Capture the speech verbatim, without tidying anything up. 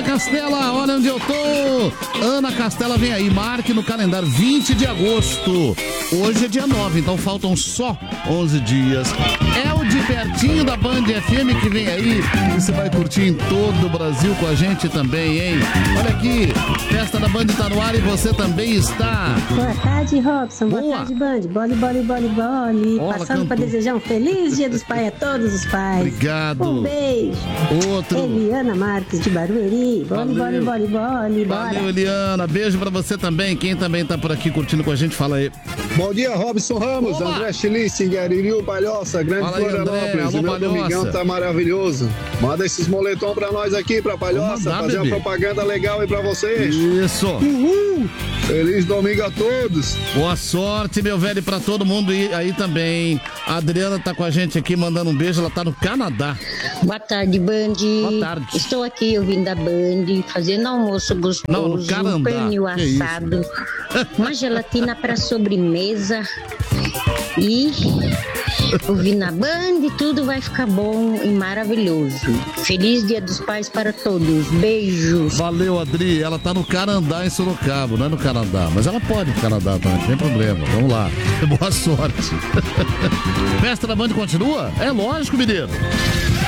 Castela, olha onde eu tô. Ana Castela vem aí, marque no calendário, vinte de agosto. Hoje é dia nove, então faltam só onze dias. É o de pertinho da Band F M que vem aí. E você vai curtir em todo o Brasil com a gente também, hein? Olha aqui, festa da Band tá no ar e você também está. Boa tarde, Robson. Boa, Boa tarde, Band. Bole, bole, bole, bole. Olá, passando para desejar um feliz Dia dos Pais a todos os pais. Obrigado. Um beijo. Outro. Eliana Marques de Barueri. Bole, bole, bole, bole. Bora. Valeu, Eliana. Beijo pra você também. Quem também tá por aqui curtindo com a gente, fala aí. Bom dia, Robson Ramos. Olá. André Chilice, Aririu, Palhoça, Grande Fala aí, André. Florianópolis. Alô, o meu Palhoça. domingão tá maravilhoso. Manda esses moletom pra nós aqui, pra Palhoça, mandar, fazer bebê. uma propaganda legal aí pra vocês. Isso. Uhul. Feliz domingo a todos. Boa sorte, meu velho, pra todo mundo e aí também. A Adriana tá com a gente aqui, mandando um beijo. Ela tá no Canadá. Boa tarde, Band. Boa tarde. Estou aqui ouvindo a Band, fazendo almoço gostoso, Não, no Canadá. um pernil Que assado, uma gelatina para sobremesa e ouvindo a Band, tudo vai ficar bom e maravilhoso. Feliz Dia dos Pais para todos. Beijos. Valeu, Adri. Ela tá no Canadá, em Sorocaba, não é no Canadá. Mas ela pode ir no Canadá também, não tem problema. Vamos lá. Boa sorte. Festa da Band continua? É lógico, menino.